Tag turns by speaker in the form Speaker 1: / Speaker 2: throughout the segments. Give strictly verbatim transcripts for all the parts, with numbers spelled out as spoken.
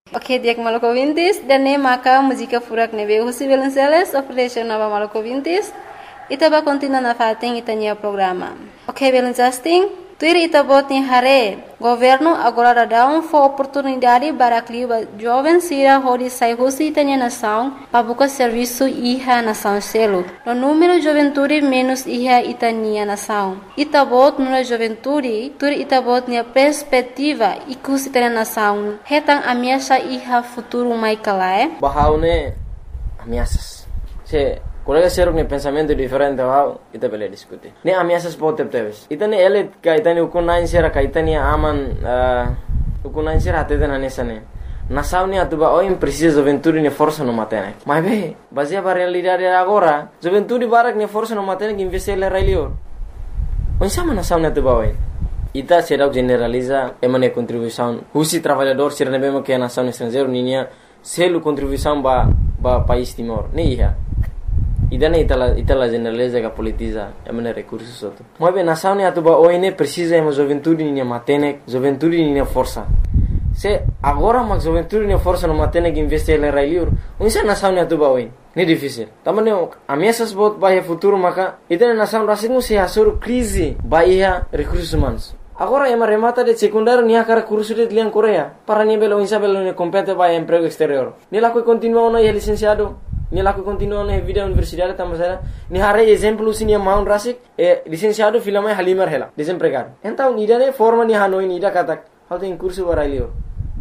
Speaker 1: Ok, dia maluco ouvintes, dane maka música furak nebe Husi Belenceles, oferece nova maluco ouvintes, itaba continua na fating itanya programa. Ok, Belencasting, tuir itabot ni hare, governo agora dá um for oportunidade para clima jovem sira hodi sai Husi itanya nação, para buscar serviço iha nação selo. No número juventude menos iha itania nação. Itabot no juventude, tuir itabot ni perspectiva ikus itanya nação. Hetang ameaça iha futuro mai kalae.
Speaker 2: Bahaune ameaças. Se colega seruk ne pensamento diferente wow, ita bele diskuti. Ne ameaças pode ter. Ita ne ele kaitani ukunain sera kaitani aman ukunain sera até na nessa ne. Nação ne atuba o precisa juventude ne força no matene. Mas be, baseia para realidade agora, juventude barak ne força no matene que investir le railio. Onde sama nação ne atuba oi. Ita será generaliza emane contribuição. Husi trabalhador será ne bema que a nação estrangeiro ninia selo contribuição ba ba país Timor. Ne ia. Idane itala itala generaliza que politiza emane recursos soto. Mas bem nação ne atuba oi ne precisa ema juventude ninia matene, juventude ninia força. Se agora mas juventude ninia força no matene que investir le railio. Onde nação ne atuba oi. Ne difícil. Tamane ameaças bot bahia futuro maka idane nação rasingu se hasur crise bahia recursos humanos. Agora ema remata de secundário nia cara curso de lian Coreia para ni belo insa belo ne compete ba emprego exterior. Ni la que continua no é licenciado, ni la que continua no vida universidade tamasera, ni hare exemplo sini maun rasik e licenciado filama halimar hela, desempregado. Então ni dane forma ni hanoi ni da katak, how tem curso para ilio.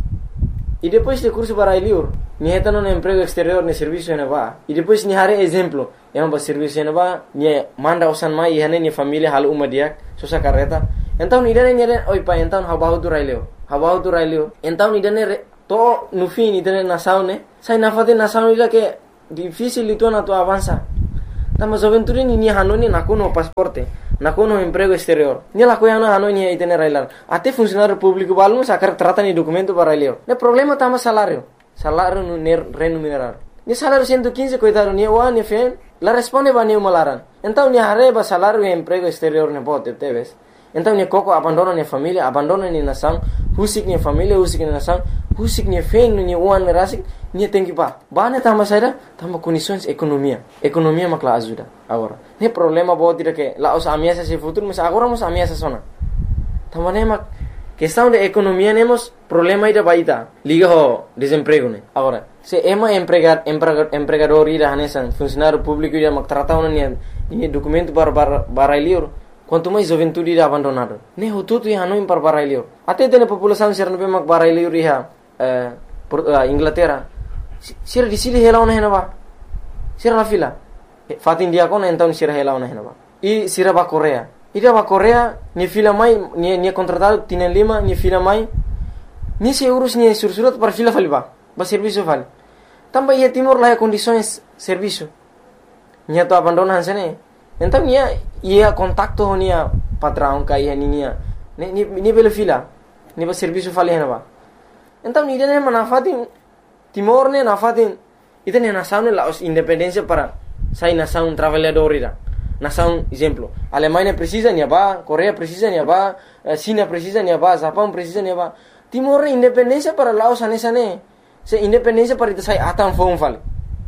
Speaker 2: E depois de curso para ilio, ni heta no emprego exterior ne serviço ne ba. E depois ni hare exemplo, ema ba serviço ne ba, ni manda osan mai e hane ni família hal uma dia, sosa carreta. Então ni dane ni dane oi pa então habahu tu raileo habahu tu raileo então ni dane to no fim ni dane nação ne sai na fate nação ila que difícil itu na tu avança tama juventude ni ni hanoni na kono pasporte na kono emprego exterior ni la koya na hanoni itene railar até funcionário público balmo sacar trata ni documento para raileo ne problema tama salário salário no remunerar ni salário cento e quinze coitado ni wa ni fen la responde ba ni malaran então ni hareba salário e emprego exterior ne bote teves. Então ni koko abandona ni família, abandona ni nação, husik ni família, husik ni nação, husik ni fen ni uan rasik, ni tem que ba. Ba ne tama saída, tama condições economia. Economia makla ajuda agora. Ne problema bo tira que lá os ameaças se futuro, mas agora mos ameaças sona. Tama ne mak questão de economia nemos problema ida baita. Liga ho desemprego ne. Agora, se ema empregar empregador ida hanesan, funcionário público ida mak tratado ni ni documento para para para lior. Quanto mais juventude irá abandonado. Ne hututu ia não para barailio. Até tem a população ser não mak barailio riha eh Inglaterra. Sira di sili hela ona henaba. Sira la fila. Fatin dia kona então sira hela ona henaba. E sira ba Coreia. Ida ba Coreia ni fila mai ni ni contratado tienen lima ni fila mai. Ni se urus ni sursurat para fila faliba. Ba serviço vale. Também ia Timor lá condições serviço. Ni to abandonan sene. Então nia ia contacto nia patrão kai nia ni ni ni bela fila ni ba serviço fali henaba. Então ni dene manafatin Timor ne nafatin itene nação ne la os independência para sai nação trabalhador ira. Nação exemplo, Alemanha precisa nia ba, Coreia precisa nia ba, China precisa nia ba, Japão precisa nia ba. Timor independência para Laos anesa ne. Se independência para ita sai atan fon fali.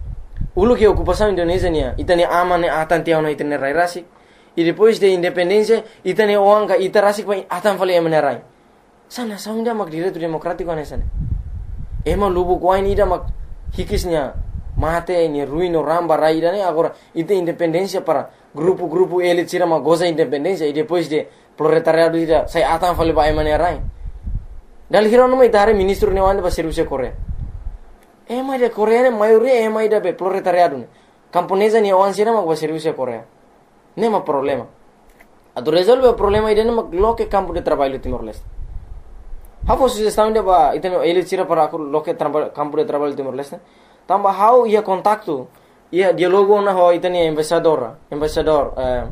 Speaker 2: Ulu que ocupação Indonésia nia, itane aman atan tiao na itane rai rasik. E depois de independência, itane oanga ita rasik pa atan fali emane rai. Sana saunda mak direito democrático anesa ne. Ema lubu kwain ida mak hikisnya mate ni ruino ramba rai ida ne agora ita independência para grupo-grupo elit sira mak goza independência e depois de proletariado ida sai atan fali pa emane rai. Dal hirono mai dare ministro ne wande ba serviço Coreia. Ema ida Coreia ne maioria ema ida be proletariado ne. Camponesa ni awan sira mak ba serviço Coreia. Nema problema. Ado resolve o problema ida ne mak loke campo de trabalho Timor-Leste. Hafo sugestão de ba itene elit sira para loke campo de trabalho Timor-Leste. Tamba how ia contacto ia dialogo na ho itene embaixador, embaixador eh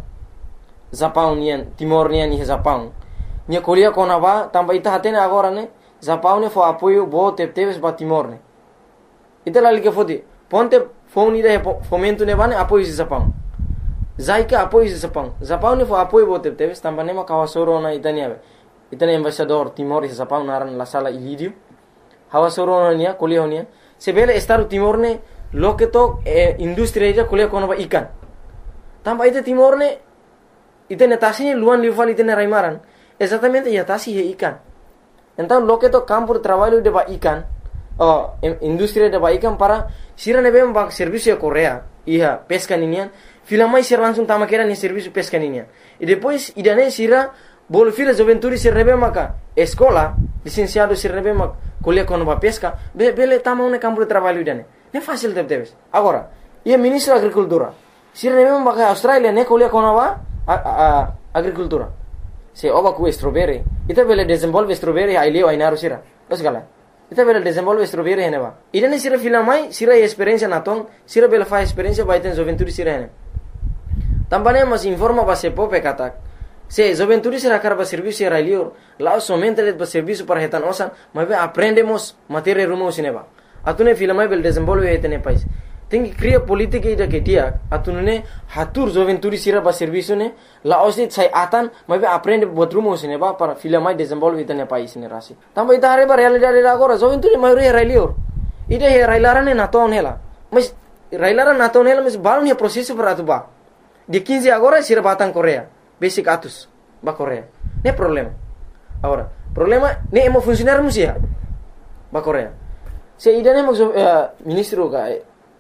Speaker 2: Japão nian Timor nian ni Japão. Nia kolia kona ba tamba ita hatene agora ne Japão ne fo apoio bo tepteves ba Timor ne. Ita lali que fodi ponte phone ida fomento ne bane apoio de Japão. Zaika apoio de Japão. Japão ne fo apoio bo tepteves tamba ne ma kawasoro na itania. Itane embaixador Timor e Japão naran la sala ilidio. hawa soronia kuliah honia sebele Estado Timor ne lo que to eh, industria ija kuliah kono ba ikan tamba ite Timor ne ite netasi luan liuval ite raimaran exatamente ya tasi he ikan então lo que to campo de trabalho de ba ikan oh industria de ba ikan para sira nebe ba serviço de Coreia iha pesca ninian filamai sira langsung tama kera ni serviço pesca ninian e depois idane sira bol fila juventude sira nebe maka escola licenciado sira nebe mak kuliah kono ba pesca be bele tama un campo de trabalho idane ne fácil de debes agora e ministro da agricultura sira nebe maka Australia ne kuliah kono ba agricultura se oba ku strawberry ita bele desenvolve strawberry ai leo ai naru sira os gala ita bele desenvolve strawberry hene ba idane sira filamai sira experiência naton sira bele fa experiência ba iten juventude sira hene tambane mas informa ba se pope katak se juventude sira karba serviço sira leo lá somente le ba serviço para hetan osan mas aprendemos matéria rumo sineba atune filamai bele desenvolve hetene país tem cria política ida que dia atunune hatur juventude sira ba serviço ne la osit sai atan mas aprende buat rumo sineba para filamai desenvolve hetene país ne rasi tamba ita are ba realidade agora juventude maioria railior ida he railarane na ton hela mas railara na ton hela mas balon he processo para atuba de quinze agora sira batang Coreia basic atus ba Coreia ne problema agora problema ne emo funcionar musia ba Coreia se ida ne mo uh, ministro ga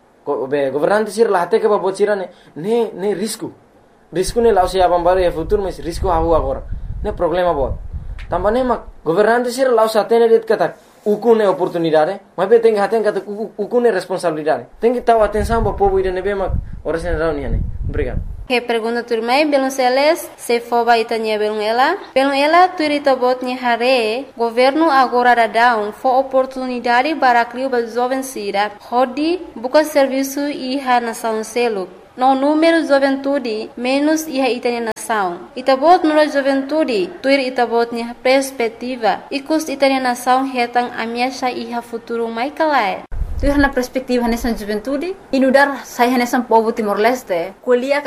Speaker 2: be governante sir lahte ke ba bocira ne ne ne risco risco ne lao se abam bare e futuro mas risco havu agora ne problema bot tambane ma governante sir lao satene det kata ukune oportunidade mas be tem haten kata ukune responsabilidade tem que tau atenção ba povo ida ne be ma ora sen reunião ne obrigado.
Speaker 1: Que pergunta turmai belum seles se foba itanya belum ela belum ela turita botnya hare governo agora dadão fo oportunidade para criar ba jovem sira hodi buka serviço iha nação selo no número juventude menos iha itanya nação itabot nula juventude tuir itabotnya perspectiva ikus itanya nação hetang amiasha iha futuro mai kalai
Speaker 3: tu na perspectiva nessa juventude inudar sai nessa povo Timor Leste kuliah